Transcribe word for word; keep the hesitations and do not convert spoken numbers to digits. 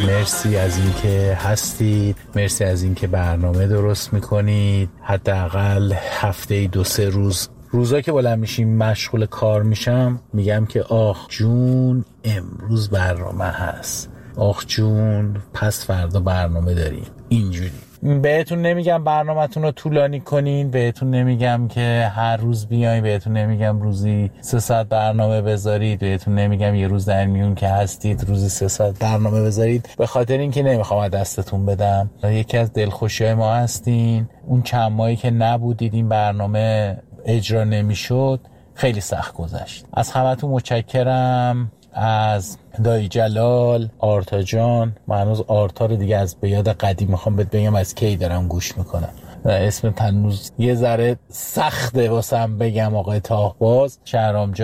مرسی از اینکه هستید، مرسی از اینکه برنامه درست میکنید. حداقل هفته دو سه روز روزا که بلند میشیم مشغول کار میشم میگم که آخ جون امروز برنامه هست، آخ جون پس فردا برنامه داریم. اینجوری بهتون نمیگم برنامه‌تون رو طولانی کنین، بهتون نمیگم که هر روز بیاین، بهتون نمیگم روزی سه ساعت برنامه بذارید، بهتون نمیگم یه روز در میون که هستید روزی سه ساعت برنامه بذارید، به خاطر اینکه نمیخوام از دستتون بدم. یکی از دلخوشی‌های ما هستین اون چند ماهی که نبودید این برنامه اجرا نمیشد، خیلی سخت گذشت. از همتون متشکرم، از دایی جلال، آرتا جان. من هنوز آرتا رو دیگه از به یاد قدیم میخوام بهت بگم از کی دارم گوش میکنم، اسم تنوز یه ذره سخته واسم بگم. آقای تاهباز، شهرام جان